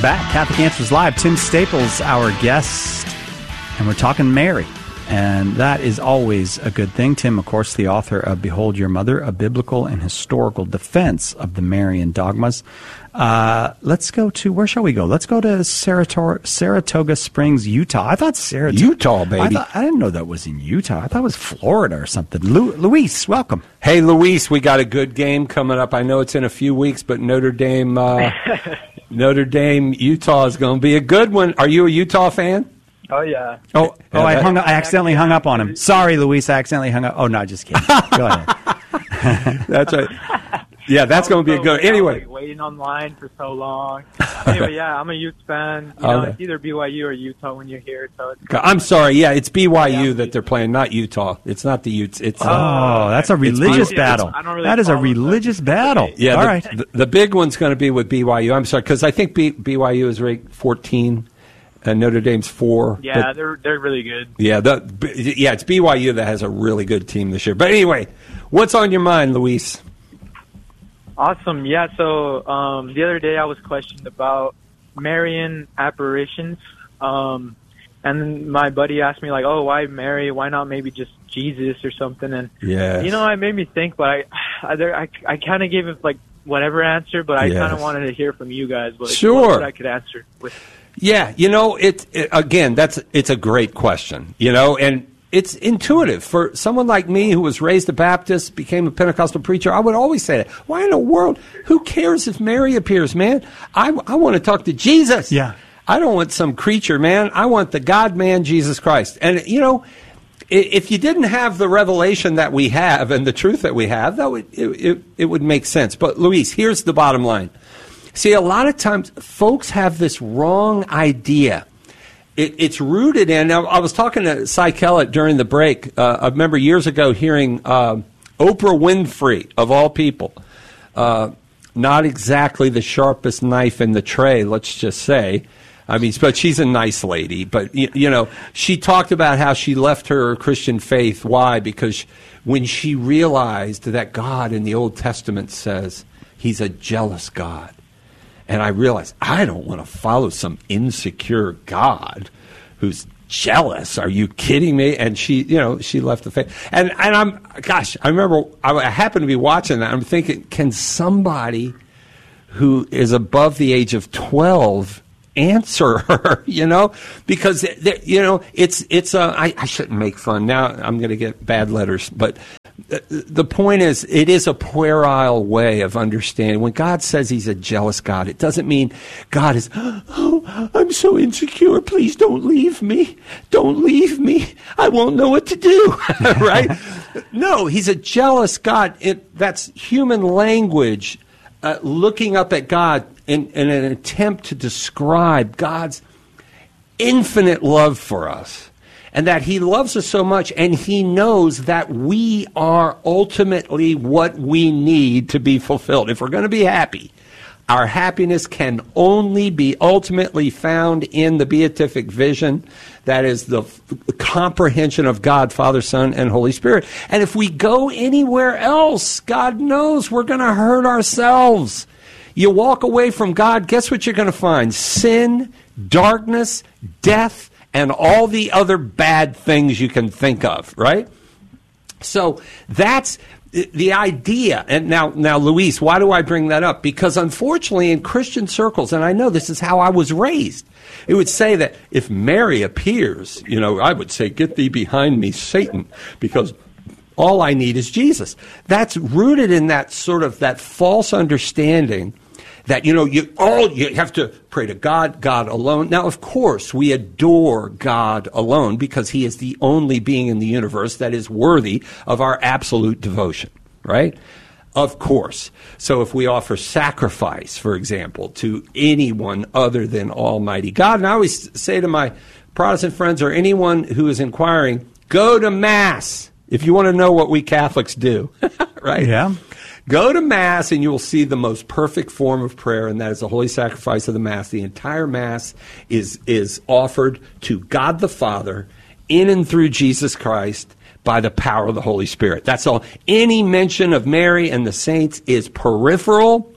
back. Catholic Answers Live. Tim Staples, our guest, and we're talking Mary. And that is always a good thing. Tim, of course, the author of Behold Your Mother, a biblical and historical defense of the Marian dogmas. Let's go to, where shall we go? Let's go to Saratoga Springs, Utah. I thought Utah, baby. I didn't know that was in Utah. I thought it was Florida or something. Luis, welcome. Hey, Luis, we got a good game coming up. I know it's in a few weeks, but Notre Dame, Utah is going to be a good one. Are you a Utah fan? Oh, yeah. I accidentally hung up on him. Sorry, Luis, I accidentally hung up. Oh, no, just kidding. Go ahead. That's right. Yeah, that's going to be a good. Anyway, waiting online for so long. Anyway, yeah, I'm a Utes fan. It's either BYU or Utah when you're here. So I'm sorry. Yeah, it's BYU that they're playing, not Utah. It's not the Utes. It's that's a religious battle. That is a religious battle. Yeah, all right. The big one's going to be with BYU. I'm sorry, because I think BYU is ranked 14. And Notre Dame's 4. Yeah, they're really good. Yeah, it's BYU that has a really good team this year. But anyway, what's on your mind, Luis? Awesome. Yeah, so the other day I was questioned about Marian apparitions. And my buddy asked me, like, why Mary? Why not maybe just Jesus or something? And, it made me think, but I kind of gave it, like, whatever answer, but I kind of wanted to hear from you guys. But sure. What I could answer with. Yeah, it's a great question, and it's intuitive. For someone like me who was raised a Baptist, became a Pentecostal preacher, I would always say that. Why in the world? Who cares if Mary appears, man? I want to talk to Jesus. Yeah. I don't want some creature, man. I want the God-man, Jesus Christ. And, if you didn't have the revelation that we have and the truth that we have, it would make sense. But, Luis, here's the bottom line. See, a lot of times folks have this wrong idea. It's rooted in, I was talking to Cy Kellett during the break. I remember years ago hearing Oprah Winfrey, of all people, not exactly the sharpest knife in the tray, let's just say. I mean, but she's a nice lady. But, she talked about how she left her Christian faith. Why? Because when she realized that God in the Old Testament says he's a jealous God. And I realized, I don't want to follow some insecure God who's jealous. Are you kidding me? And she left the faith. And I remember I happened to be watching that. I'm thinking, can somebody who is above the age of 12 answer her, because, I shouldn't make fun. Now I'm going to get bad letters, but the point is, it is a puerile way of understanding. When God says he's a jealous God, it doesn't mean God is, I'm so insecure. Please don't leave me. Don't leave me. I won't know what to do. Right? No, he's a jealous God. That's human language, looking up at God in an attempt to describe God's infinite love for us. And that he loves us so much, and he knows that we are ultimately what we need to be fulfilled. If we're going to be happy, our happiness can only be ultimately found in the beatific vision. That is the comprehension of God, Father, Son, and Holy Spirit. And if we go anywhere else, God knows we're going to hurt ourselves. You walk away from God, guess what you're going to find? Sin, darkness, death, and all the other bad things you can think of, right? So that's the idea. And now, Luis, why do I bring that up? Because unfortunately in Christian circles, and I know this is how I was raised, it would say that if Mary appears, I would say, get thee behind me, Satan, because all I need is Jesus. That's rooted in that sort of that false understanding that, you have to pray to God, God alone. Now, of course, we adore God alone because he is the only being in the universe that is worthy of our absolute devotion, right? Of course. So if we offer sacrifice, for example, to anyone other than Almighty God, and I always say to my Protestant friends or anyone who is inquiring, go to Mass if you want to know what we Catholics do, right? Yeah. Go to Mass and you will see the most perfect form of prayer, and that is the holy sacrifice of the Mass. The entire Mass is offered to God the Father in and through Jesus Christ by the power of the Holy Spirit. That's all. Any mention of Mary and the saints is peripheral.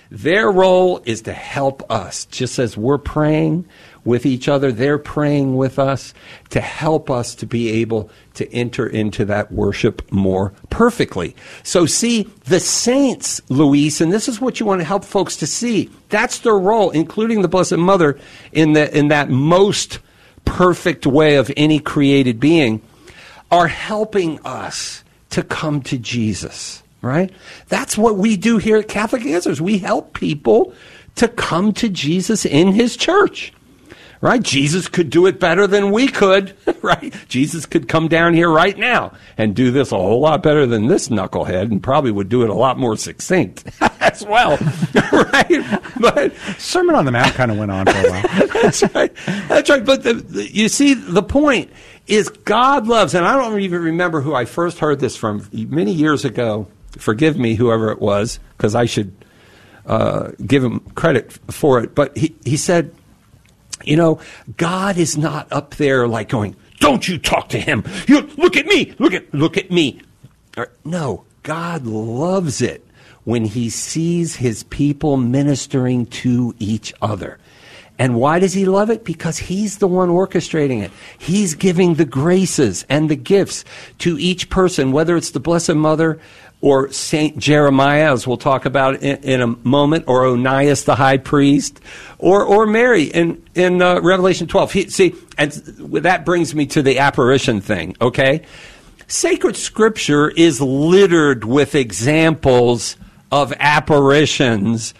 Their role is to help us. Just as we're praying with each other, they're praying with us to help us to be able to enter into that worship more perfectly. So see, the saints, Luis, and this is what you want to help folks to see, that's their role, including the Blessed Mother, in that most perfect way of any created being, are helping us to come to Jesus, right? That's what we do here at Catholic Answers. We help people to come to Jesus in his church. Right? Jesus could do it better than we could, right? Jesus could come down here right now and do this a whole lot better than this knucklehead, and probably would do it a lot more succinct as well, right? But Sermon on the Mount kind of went on for a while. That's right. That's right. But you see, the point is God loves, and I don't even remember who I first heard this from many years ago. Forgive me, whoever it was, because I should give him credit for it. But he said, you know, God is not up there like going, don't you talk to him. You look at me. Look at me. No, God loves it when he sees his people ministering to each other. And why does he love it? Because he's the one orchestrating it. He's giving the graces and the gifts to each person, whether it's the Blessed Mother or Saint Jeremiah, as we'll talk about in a moment, or Onias the high priest, or Mary in Revelation 12. And that brings me to the apparition thing, okay? Sacred Scripture is littered with examples of apparitions.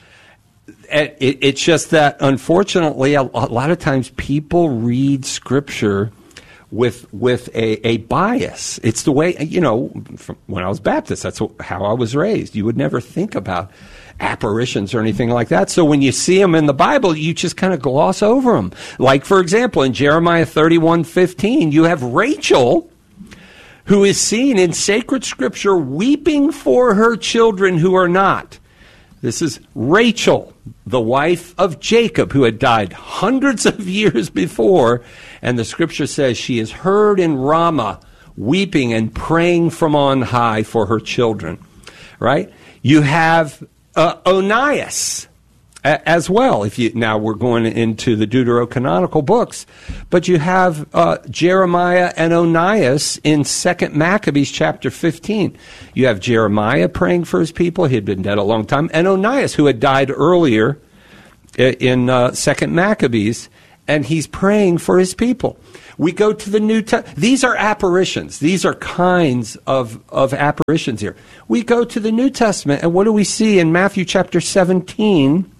It's just that, unfortunately, a lot of times people read Scripture with a bias. It's the way, you know, from when I was Baptist, that's how I was raised. You would never think about apparitions or anything like that. So when you see them in the Bible, you just kind of gloss over them. Like, for example, in Jeremiah 31:15, you have Rachel, who is seen in sacred Scripture weeping for her children who are not. This is Rachel, the wife of Jacob, who had died hundreds of years before. And the Scripture says she is heard in Ramah, weeping and praying from on high for her children. Right? You have Onias as well. Now we're going into the Deuterocanonical books, but you have Jeremiah and Onias in 2 Maccabees chapter 15. You have Jeremiah praying for his people. He had been dead a long time. And Onias, who had died earlier in 2 Maccabees, and he's praying for his people. We go to the New Testament. These are apparitions. These are kinds of apparitions here. We go to the New Testament, and what do we see in Matthew chapter 17?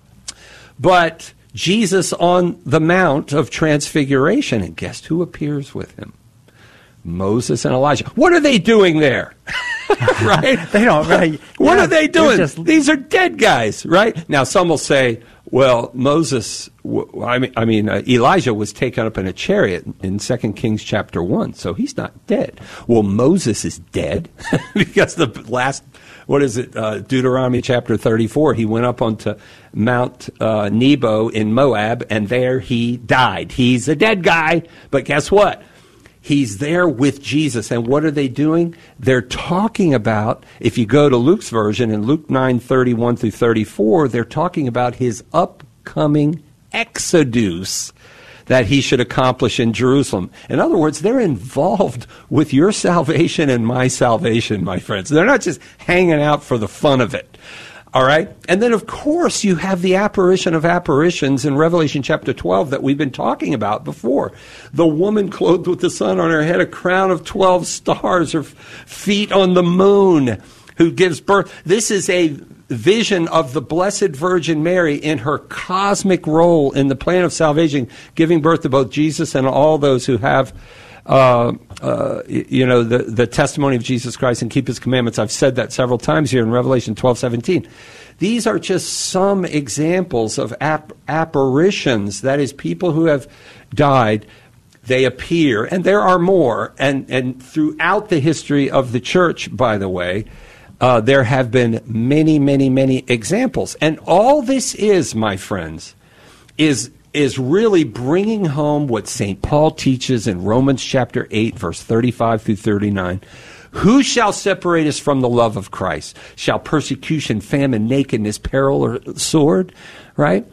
But Jesus on the Mount of Transfiguration, and guess who appears with him? Moses and Elijah. What are they doing there? Right? They don't. Right? What are they doing? These are dead guys, right? Now, some will say, well, Moses, Elijah was taken up in a chariot in 2 Kings chapter 1, so he's not dead. Well, Moses is dead because the last, Deuteronomy chapter 34, he went up onto Mount Nebo in Moab, and there he died. He's a dead guy, but guess what? He's there with Jesus. And what are they doing? They're talking about, if you go to Luke's version, in Luke 9:31 through 34, they're talking about his upcoming exodus that he should accomplish in Jerusalem. In other words, they're involved with your salvation and my salvation, my friends. They're not just hanging out for the fun of it. All right? And then, of course, you have the apparition of apparitions in Revelation chapter 12 that we've been talking about before. The woman clothed with the sun on her head, a crown of 12 stars, her feet on the moon, who gives birth. This is a vision of the Blessed Virgin Mary in her cosmic role in the plan of salvation, giving birth to both Jesus and all those who have the testimony of Jesus Christ and keep his commandments. I've said that several times here in Revelation 12:17. These are just some examples of apparitions, that is, people who have died. They appear, and there are more, and throughout the history of the church, by the way, there have been many, many, many examples. And all this is, my friends, is really bringing home what St. Paul teaches in Romans chapter 8, verse 35 through 39. Who shall separate us from the love of Christ? Shall persecution, famine, nakedness, peril, or sword? Right?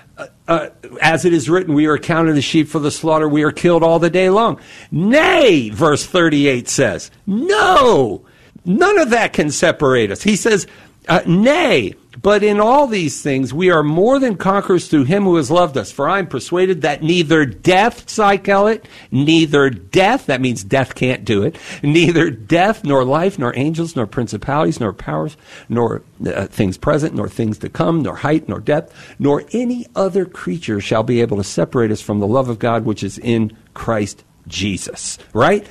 As it is written, we are accounted as sheep for the slaughter. We are killed all the day long. Nay, verse 38 says, no, none of that can separate us. He says, nay, but in all these things we are more than conquerors through him who has loved us. For I am persuaded that neither death, Psychelit, neither death, that means death can't do it, neither death, nor life, nor angels, nor principalities, nor powers, nor things present, nor things to come, nor height, nor depth, nor any other creature shall be able to separate us from the love of God which is in Christ Jesus. Right?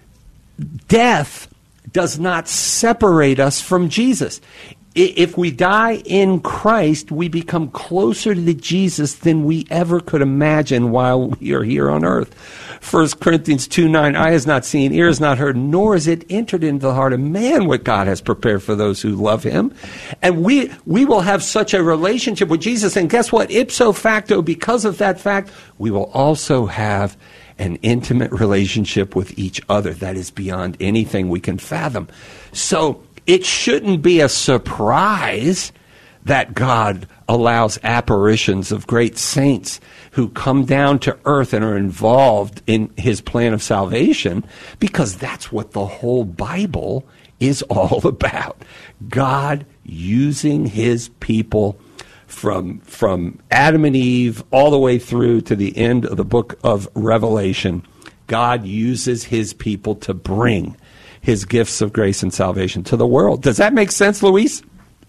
Death does not separate us from Jesus. If we die in Christ, we become closer to Jesus than we ever could imagine while we are here on earth. 1 Corinthians 2:9, eye has not seen, ear has not heard, nor has it entered into the heart of man what God has prepared for those who love him. And we will have such a relationship with Jesus. And guess what? Ipso facto, because of that fact, we will also have an intimate relationship with each other that is beyond anything we can fathom. So it shouldn't be a surprise that God allows apparitions of great saints who come down to earth and are involved in his plan of salvation, because that's what the whole Bible is all about. God using his people from Adam and Eve all the way through to the end of the book of Revelation. God uses his people to bring his gifts of grace and salvation to the world. Does that make sense, Luis?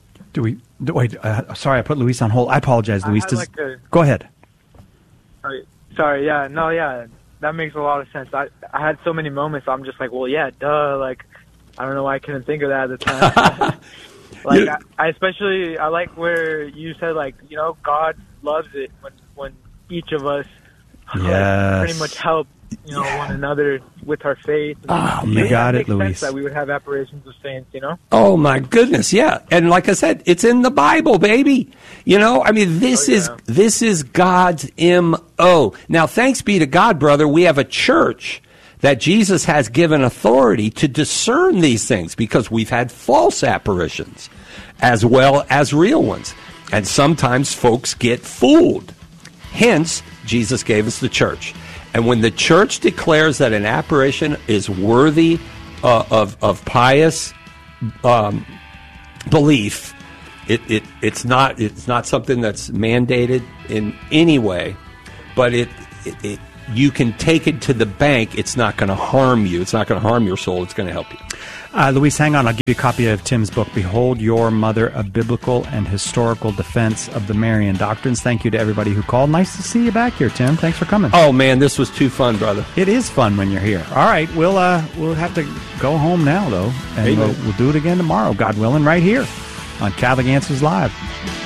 Sorry, I put Luis on hold. I apologize, Luis. Go ahead. Sorry, yeah, no, yeah, that makes a lot of sense. I had so many moments, I'm just like, well, yeah, duh, like, I don't know why I couldn't think of that at the time. Like, I like where you said, like, you know, God loves it when each of us pretty much help, you know, one another with our faith. Oh, you got it, Luis. That we would have apparitions of saints, you know? Oh, my goodness, yeah. And like I said, it's in the Bible, baby. You know, I mean, this is God's M.O. Now, thanks be to God, brother, we have a church that Jesus has given authority to discern these things, because we've had false apparitions as well as real ones. And sometimes folks get fooled. Hence, Jesus gave us the church. And when the church declares that an apparition is worthy of pious belief, it's not something that's mandated in any way, but you can take it to the bank. It's not going to harm you. It's not going to harm your soul. It's going to help you. Luis, hang on. I'll give you a copy of Tim's book, Behold Your Mother, A Biblical and Historical Defense of the Marian Doctrines. Thank you to everybody who called. Nice to see you back here, Tim. Thanks for coming. Oh, man, this was too fun, brother. It is fun when you're here. All right, we'll have to go home now, though, and we'll do it again tomorrow, God willing, right here on Catholic Answers Live.